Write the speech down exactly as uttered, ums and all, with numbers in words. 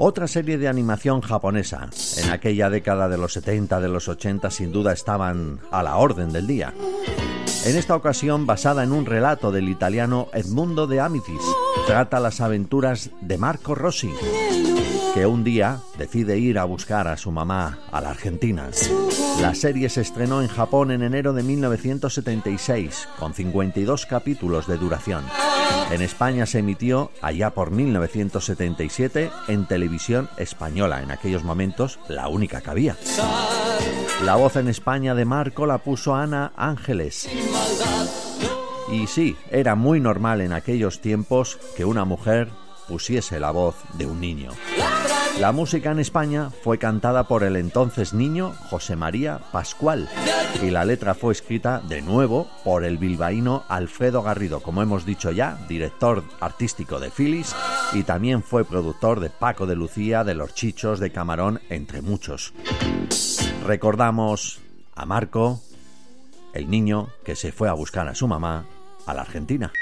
Otra serie de animación japonesa. En aquella década de los setenta, de los ochenta, sin duda estaban a la orden del día. En esta ocasión, basada en un relato del italiano Edmundo de Amicis, trata las aventuras de Marco Rossi, que un día decide ir a buscar a su mamá a la Argentina. La serie se estrenó en Japón en enero de mil novecientos setenta y seis, con cincuenta y dos capítulos de duración. En España se emitió allá por mil novecientos setenta y siete en Televisión Española, en aquellos momentos la única que había. La voz en España de Marco la puso Ana Ángeles. Y sí, era muy normal en aquellos tiempos que una mujer pusiese la voz de un niño. La música en España fue cantada por el entonces niño José María Pascual y la letra fue escrita de nuevo por el bilbaíno Alfredo Garrido, como hemos dicho ya, director artístico de Phyllis, y también fue productor de Paco de Lucía, de Los Chichos, de Camarón, entre muchos. Recordamos a Marco, el niño que se fue a buscar a su mamá a la Argentina.